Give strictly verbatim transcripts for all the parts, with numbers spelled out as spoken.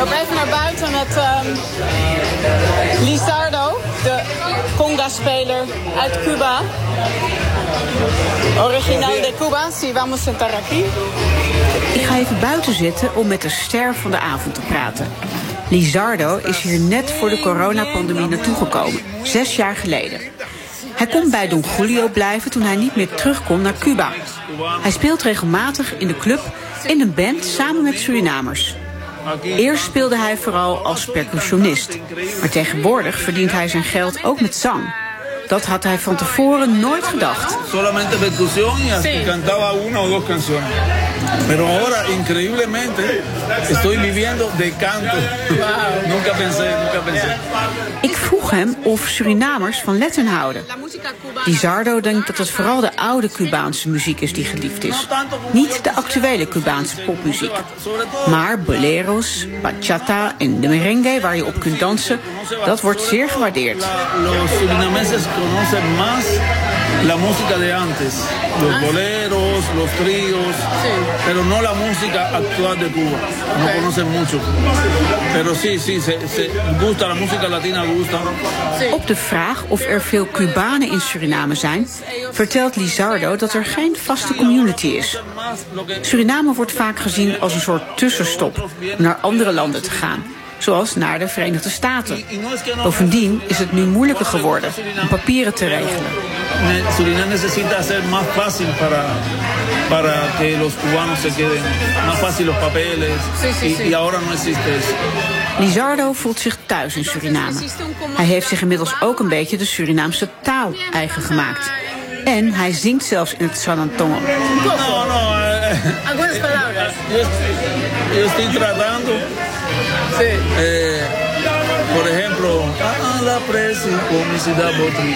loop even naar buiten met um, Lizardo, de conga-speler uit Cuba. Original de Cuba, si vamos a sentar aquí. Ik ga even buiten zitten om met de ster van de avond te praten. Lizardo is hier net voor de coronapandemie naartoe gekomen, zes jaar geleden. Hij kon bij Don Julio blijven toen hij niet meer terug kon naar Cuba. Hij speelt regelmatig in de club in een band samen met Surinamers. Eerst speelde hij vooral als percussionist, maar tegenwoordig verdient hij zijn geld ook met zang. Dat had hij van tevoren nooit gedacht. Solamente percusión y cantaba una o dos canciones. Pero ahora, increíblemente, estoy viviendo de canto. Nunca pensé, nunca pensé. Ik vroeg hem of Surinamers van Latin houden. Lizardo denkt dat het vooral de oude Cubaanse muziek is die geliefd is. Niet de actuele Cubaanse popmuziek. Maar boleros, bachata en de merengue waar je op kunt dansen, dat wordt zeer gewaardeerd. Los Surinamenses conocen más la música de antes. Los boleros, los tríos, pero no la música actual de Cuba. No conocen mucho. Pero sí, sí, se, se gusta, la música latina gusta. Op de vraag of er veel Cubanen in Suriname zijn, vertelt Lizardo dat er geen vaste community is. Suriname wordt vaak gezien als een soort tussenstop om naar andere landen te gaan, zoals naar de Verenigde Staten. Bovendien is het nu moeilijker geworden om papieren te regelen. Suriname necesita hacer más fácil para para que los cubanos se queden más fácil los papeles y, y ahora no existe eso. Lizardo voelt zich thuis in Suriname. Hij heeft zich inmiddels ook een beetje de Surinaamse taal eigen gemaakt. En hij zingt zelfs in het San Antonio. No, no. Algunas palabras. Yo estoy tratando. Sí. Eh, por ejemplo, a la presicomicidad botri.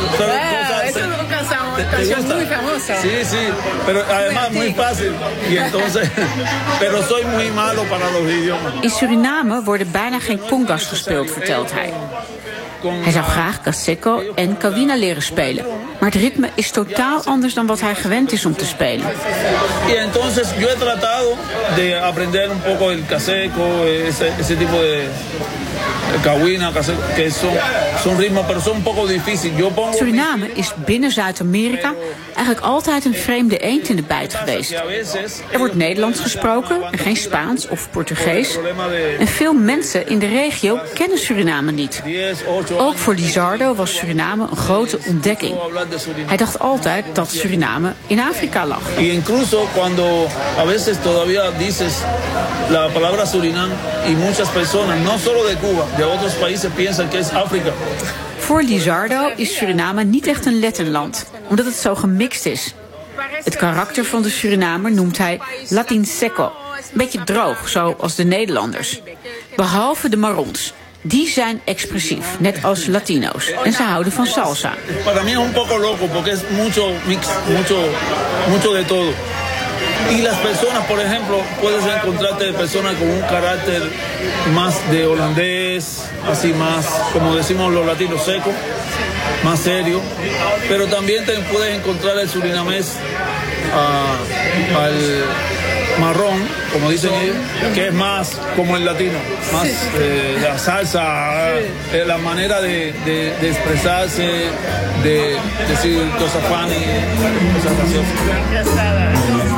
Esa es una canción muy famosa. Sí, sí, pero además muy fácil. Y entonces, pero soy muy malo para los idiomas. In Suriname worden bijna geen congas gespeeld, vertelt hij. Hij zou graag caseco en kawina leren spelen. Maar het ritme is totaal anders dan wat hij gewend is om te spelen. Y entonces yo he tratado de aprender un poco el caseco, ese, ese tipo de kawina, caseco, que son, son ritmos, pero son un poco difícil. Yo pongo... Suriname is binnen Zuid-Amerika eigenlijk altijd een vreemde eend in de bijt geweest. Er wordt Nederlands gesproken en geen Spaans of Portugees. En veel mensen in de regio kennen Suriname niet. Ook voor Lizardo was Suriname een grote ontdekking. Hij dacht altijd dat Suriname in Afrika lag. Y incluso cuando a veces todavía dices la palabra Surinam y muchas personas, no solo de Cuba, de otros países piensan que es África. Voor Lizardo is Suriname niet echt een Latinland, omdat het zo gemixt is. Het karakter van de Surinamer noemt hij Latin seco. Een beetje droog, zoals de Nederlanders. Behalve de Marrons. Die zijn expressief, net als Latino's. En ze houden van salsa. Para mí es un poco loco, porque es mucho mix, mucho, mucho de todo. Y las personas, por ejemplo, puedes encontrarte personas con un carácter más de holandés, así más, como decimos los latinos, seco, más serio. Pero también te puedes encontrar el surinamés uh, al marrón, como dicen ellos, que es más como el latino, más eh, la salsa, eh, la manera de, de, de expresarse, de decir cosas funny, cosas graciosas.